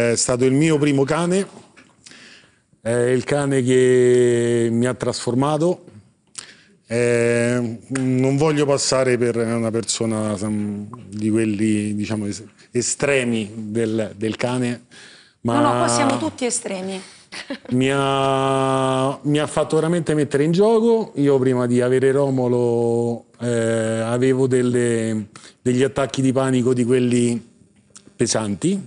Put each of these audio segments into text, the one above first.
è stato il mio primo cane, è il cane che mi ha trasformato. Non voglio passare per una persona di quelli, diciamo, estremi del cane, ma no, qua siamo tutti estremi. mi ha fatto veramente mettere in gioco. Io prima di avere Romolo avevo degli attacchi di panico di quelli pesanti,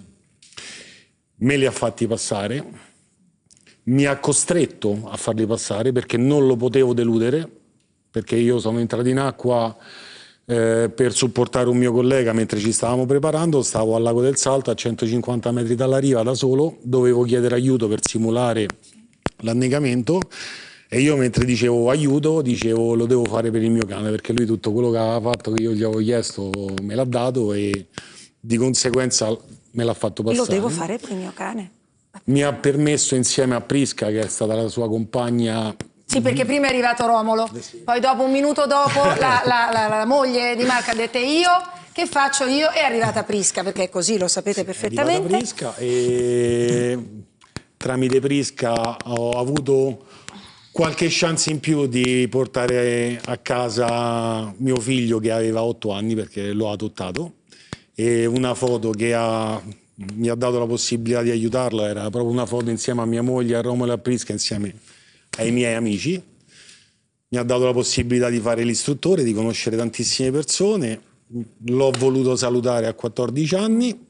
me li ha fatti passare, mi ha costretto a farli passare perché non lo potevo deludere, perché io sono entrato in acqua per supportare un mio collega mentre ci stavamo preparando, stavo al lago del Salto a 150 metri dalla riva da solo, dovevo chiedere aiuto per simulare l'annegamento e io mentre dicevo aiuto dicevo lo devo fare per il mio cane, perché lui tutto quello che aveva fatto che io gli avevo chiesto me l'ha dato e di conseguenza me l'ha fatto passare. Lo devo fare per il mio cane. Mi ha permesso insieme a Prisca, che è stata la sua compagna. Sì, perché prima è arrivato Romolo, poi dopo, un minuto dopo, la moglie di Marco ha detto io, che faccio io? È arrivata Prisca, perché così lo sapete perfettamente. È arrivata Prisca e tramite Prisca ho avuto qualche chance in più di portare a casa mio figlio che aveva 8 anni, perché l'ho adottato, e una foto che mi ha dato la possibilità di aiutarlo, era proprio una foto insieme a mia moglie, a Romolo e a Prisca, insieme ai miei amici. Mi ha dato la possibilità di fare l'istruttore, di conoscere tantissime persone. L'ho voluto salutare a 14 anni,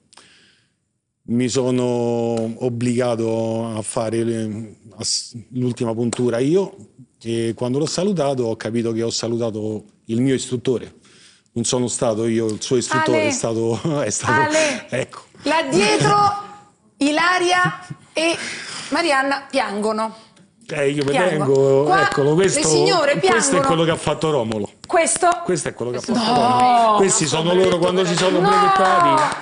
mi sono obbligato a fare l'ultima puntura io e quando l'ho salutato ho capito che ho salutato il mio istruttore. Non sono stato io il suo istruttore, Ale, è stato Ale, ecco. Là dietro Ilaria e Marianna piangono. Io vengo, qua eccolo, questo, le signore piangono. Questo è quello che ha fatto Romolo. Questo? Questo è quello che ha fatto Romolo. Questi sono loro quando si sono brevettati.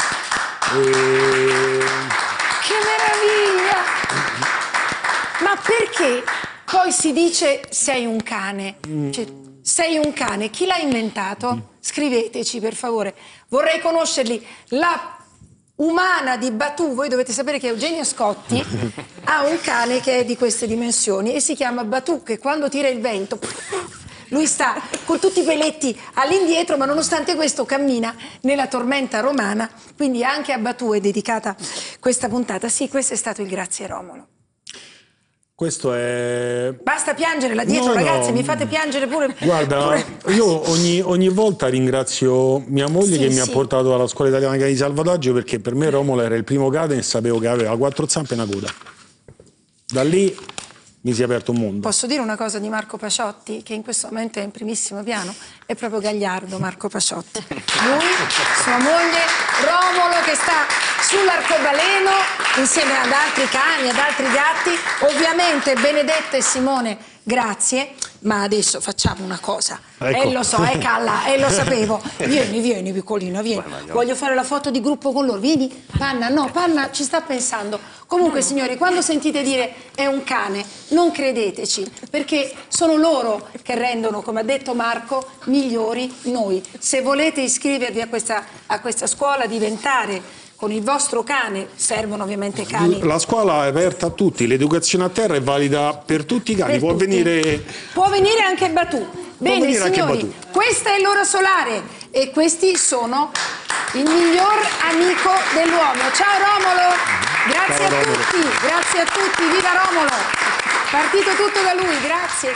Che meraviglia! Ma perché poi si dice sei un cane? Cioè, sei un cane, chi l'ha inventato? Scriveteci per favore, vorrei conoscerli. La umana di Batù, voi dovete sapere che Eugenio Scotti ha un cane che è di queste dimensioni e si chiama Batù, che quando tira il vento lui sta con tutti i peletti all'indietro, ma nonostante questo cammina nella tormenta romana, quindi anche a Batù è dedicata questa puntata. Sì, questo è stato il Grazie Romolo. Questo è... Basta piangere là dietro, ragazzi, mi fate piangere pure. Guarda, io ogni volta ringrazio mia moglie che mi ha portato alla scuola italiana di salvataggio, perché per me Romolo era il primo cane e sapevo che aveva 4 zampe e una coda. Da lì mi si è aperto un mondo. Posso dire una cosa di Marco Paciotti, che in questo momento è in primissimo piano? È proprio gagliardo Marco Paciotti. Lui, sua moglie, Romolo che sta sull'arcobaleno insieme ad altri cani, ad altri gatti, ovviamente Benedetta e Simone, grazie, ma adesso facciamo una cosa. Ecco. Lo so, Calla, lo sapevo. Vieni piccolino, vieni. Voglio fare la foto di gruppo con loro. Vieni, Panna, no, Panna ci sta pensando. Comunque, signori, quando sentite dire è un cane, non credeteci, perché sono loro che rendono, come ha detto Marco, migliori noi. Se volete iscrivervi a questa scuola, diventare con il vostro cane, servono ovviamente cani. La scuola è aperta a tutti, l'educazione a terra è valida per tutti i cani, può venire anche Batù. Bene signori, questa è l'ora solare e questi sono il miglior amico dell'uomo. Ciao Romolo, grazie a tutti, viva Romolo, partito tutto da lui, grazie.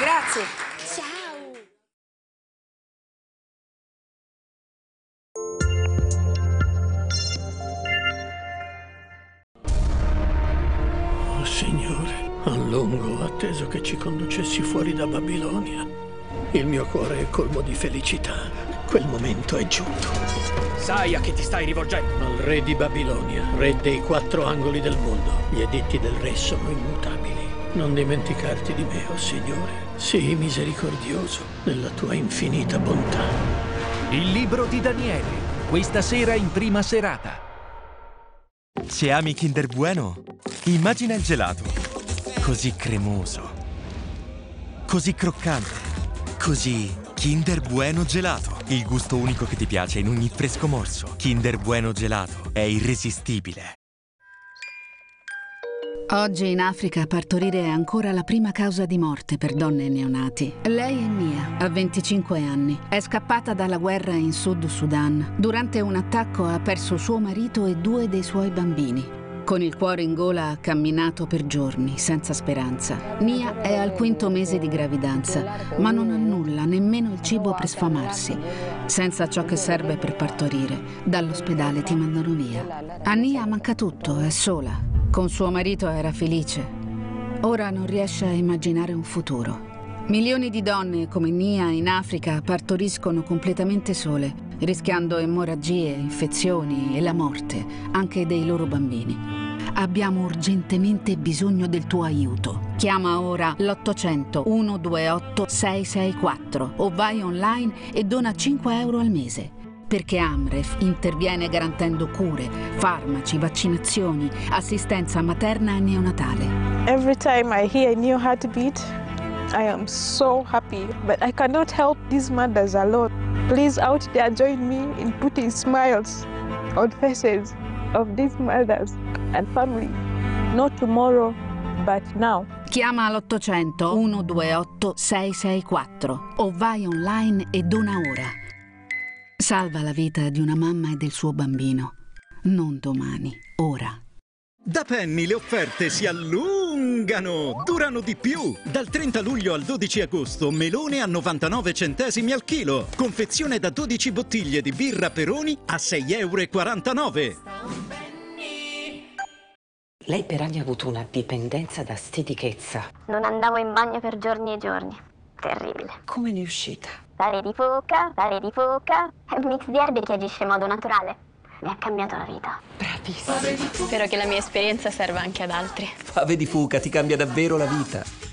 Signore, a lungo ho atteso che ci conducessi fuori da Babilonia. Il mio cuore è colmo di felicità. Quel momento è giunto. Sai a chi ti stai rivolgendo? Al re di Babilonia, re dei 4 angoli del mondo. Gli editti del re sono immutabili. Non dimenticarti di me, oh Signore. Sii misericordioso nella tua infinita bontà. Il libro di Daniele, questa sera in prima serata. Se ami Kinder Bueno, immagina il gelato. Così cremoso, così croccante, così Kinder Bueno gelato. Il gusto unico che ti piace in ogni fresco morso. Kinder Bueno gelato è irresistibile. Oggi in Africa partorire è ancora la prima causa di morte per donne e neonati. Lei è Nia, ha 25 anni. È scappata dalla guerra in Sud Sudan. Durante un attacco ha perso suo marito e 2 dei suoi bambini. Con il cuore in gola ha camminato per giorni, senza speranza. Nia è al 5° mese di gravidanza, ma non ha nulla, nemmeno il cibo per sfamarsi. Senza ciò che serve per partorire, dall'ospedale ti mandano via. A Nia manca tutto, è sola. Con suo marito era felice. Ora non riesce a immaginare un futuro. Milioni di donne come Nia in Africa partoriscono completamente sole, rischiando emorragie, infezioni e la morte, anche dei loro bambini. Abbiamo urgentemente bisogno del tuo aiuto. Chiama ora l'800 128 664 o vai online e dona 5 euro al mese. Perché Amref interviene garantendo cure, farmaci, vaccinazioni, assistenza materna e neonatale. Every time I hear a new heartbeat, I am so happy, but I cannot help these mothers alone. Please out there join me in putting smiles on faces of these mothers and family. Not tomorrow, but now. Chiama all'800 128 664 o vai online e dona ora. Salva la vita di una mamma e del suo bambino. Non domani, ora. Da Penny le offerte si allungano, durano di più. Dal 30 luglio al 12 agosto, melone a 99 centesimi al chilo. Confezione da 12 bottiglie di birra Peroni a 6,49 €. Lei per anni ha avuto una dipendenza da stitichezza. Non andavo in bagno per giorni e giorni. Terribile. Come ne è uscita? Sale di foca, è un mix di erbe che agisce in modo naturale. Mi ha cambiato la vita. Bravissima. Spero che la mia esperienza serva anche ad altri. Fave di fuca ti cambia davvero la vita.